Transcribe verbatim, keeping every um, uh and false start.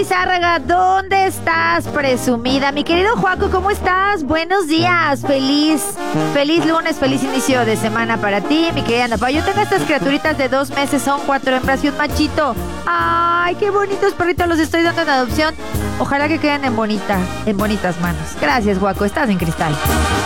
Lizárraga, ¿dónde estás, presumida? Mi querido Joaco, ¿cómo estás? Buenos días, feliz, feliz lunes, feliz inicio de semana para ti, mi querida Napa. Yo tengo estas criaturitas de dos meses, son cuatro hembras y un machito. Ay, qué bonitos perritos, los estoy dando en adopción. Ojalá que queden en bonita, en bonitas manos. Gracias, Joaco, estás en cristal.